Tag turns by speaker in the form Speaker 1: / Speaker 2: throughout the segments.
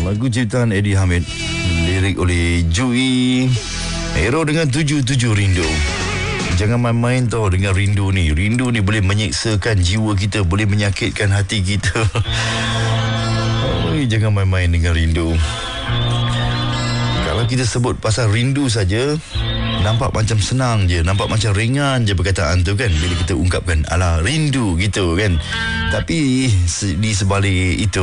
Speaker 1: Lagu ciptaan Eddie Hamid, lirik oleh Jui. Hero dengan 77 rindu. Jangan main-main tau dengan rindu ni. Rindu ni boleh menyeksakan jiwa kita, boleh menyakitkan hati kita. Jangan main-main dengan rindu. Kalau kita sebut pasal rindu saja, nampak macam senang je, nampak macam ringan je perkataan tu kan, bila kita ungkapkan alah rindu gitu kan. Tapi di sebalik itu,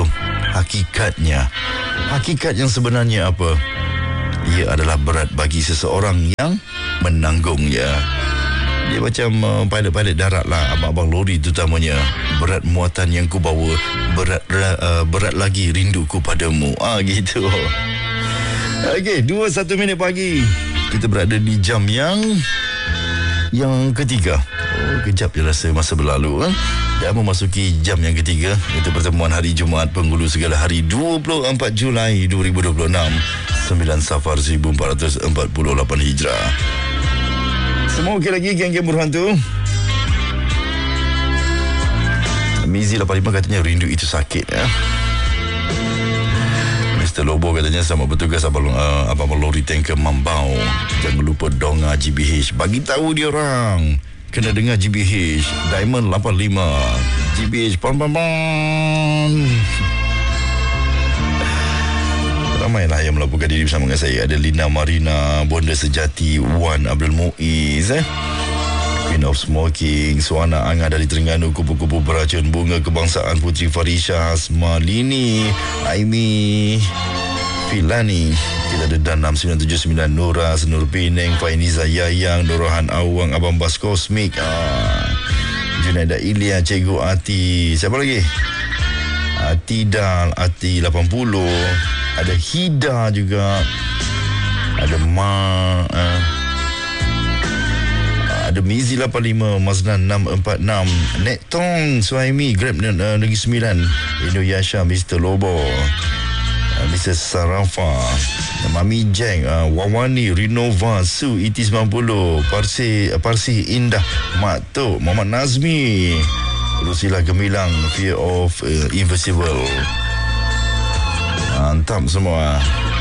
Speaker 1: hakikat yang sebenarnya apa? Ia adalah berat bagi seseorang yang menanggungnya. Dia macam pilot darat lah, abang-abang lori terutamanya. Berat muatan yang ku bawa, berat lagi rinduku padamu. Gitu. Okey, 2:01 minit pagi. Kita berada di jam yang ketiga. Kejap je rasa masa berlalu. Dah memasuki jam yang ketiga. Itu pertemuan hari Jumaat Penghulu Segala Hari 24 Julai 2026, 9 Safar 1448 Hijrah. Semua okey lagi geng-geng buruhan tu? Mizi 85 katanya rindu itu sakit ya. Mr. Lobo katanya sama bertugas abang lori tanker Mambau. Jangan lupa donga GBH. Bagi tahu dia orang kena dengar GBH Diamond 85 GBH pon. Ramailah yang melaporkan diri bersama dengan saya. Ada Lina Marina, Bonda Sejati, Wan Abdul Muiz, Queen of Smoking, Suana Angah dari Terengganu, Kupu-Kupu Beracun, Bunga Kebangsaan Putri Farisha, Malini, Aimi Filani. Kita ada Dan 6979, Nura, Nur Penang, Fainiza Yayang, Nurahan Awang, Abang Bas Kosmik, Junaida Ilya, Cikgu Ati. Siapa lagi? Atidal, Ati 80. Ada Hida juga. Ada ada Mizi 85, Maznan 646, Nek Tong, Suhaimi, Grab Negeri 9, Indo Yasha, Mr. Lobo, Mr. Sarafa, Mami Jeng, Wawani, Rinova, Su, Iti 90, Parsi Indah, Mak Tok, Muhammad Nazmi, Rusila Gemilang, Fear of Invisible. Mantap semua.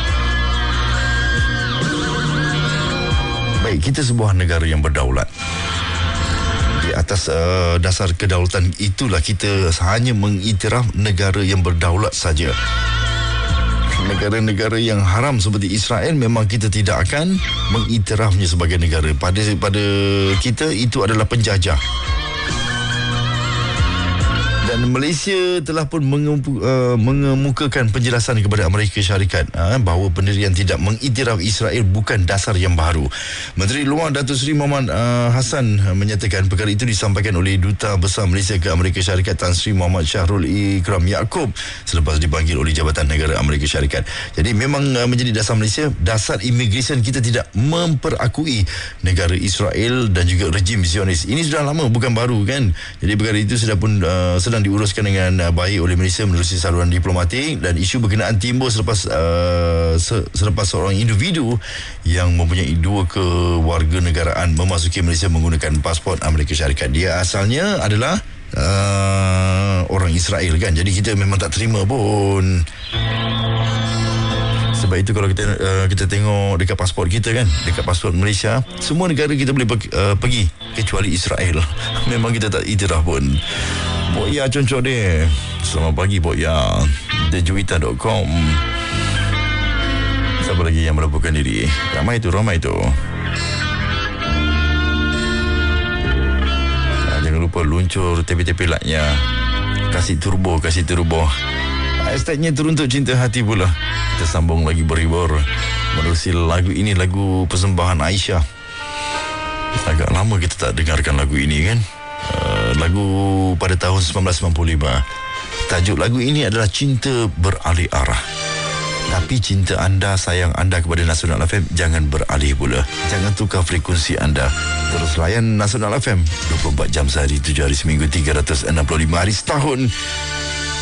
Speaker 1: Baik, kita sebuah negara yang berdaulat. Di atas dasar kedaulatan itulah kita hanya mengiktiraf negara yang berdaulat saja. Negara-negara yang haram seperti Israel memang kita tidak akan mengiktirafnya sebagai negara. Pada kita itu adalah penjajah. Dan Malaysia telah pun mengemukakan penjelasan kepada Amerika Syarikat bahawa pendirian tidak mengiktiraf Israel bukan dasar yang baru. Menteri Luar Datuk Seri Muhammad Hassan menyatakan perkara itu disampaikan oleh Duta Besar Malaysia ke Amerika Syarikat Tan Sri Muhammad Syahrul Ikram Yaakob selepas dipanggil oleh Jabatan Negara Amerika Syarikat. Jadi memang menjadi dasar Malaysia, dasar imigresen kita tidak memperakui negara Israel dan juga rejim Zionis. Ini sudah lama, bukan baru kan. Jadi perkara itu sudah pun sedang diuruskan dengan baik oleh Malaysia menerusi saluran diplomatik, dan isu berkenaan timbul selepas seorang individu yang mempunyai 2 kewarganegaraan memasuki Malaysia menggunakan pasport Amerika Syarikat. Dia asalnya adalah orang Israel kan. Jadi kita memang tak terima pun. Sebab itu kalau kita tengok dekat pasport kita kan, dekat pasport Malaysia, semua negara kita boleh pergi kecuali Israel. Memang kita tak iktiraf pun. Boya concok dia. Selamat pagi Boya. Thejuita.com. Siapa lagi yang melaporkan diri? Ramai tu. Jangan lupa luncur tepi-tepi laknya. Kasih turbo. Hashtagnya Teruntuk Cinta Hati pula. Kita sambung lagi berhibur menerusi lagu ini, lagu persembahan Aisyah. Agak lama kita tak dengarkan lagu ini kan. Lagu pada tahun 1995. Tajuk lagu ini adalah Cinta Beralih Arah. Tapi cinta anda, sayang anda kepada Nasional FM jangan beralih pula. Jangan tukar frekuensi anda. Terus layan Nasional FM 24 jam sehari, 7 hari seminggu, 365 hari setahun.